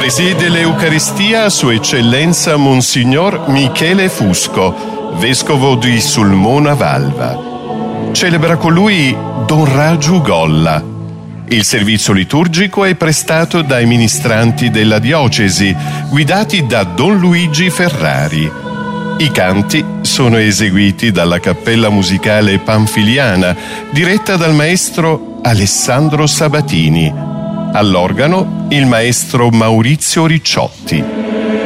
Preside l'Eucaristia Sua Eccellenza Monsignor Michele Fusco, vescovo di Sulmona Valva. Celebra con lui Don Raju Golla. Il servizio liturgico è prestato dai ministranti della diocesi, guidati da Don Luigi Ferrari. I canti sono eseguiti dalla Cappella Musicale Panfiliana, diretta dal maestro Alessandro Sabatini. All'organo il maestro Maurizio Ricciotti.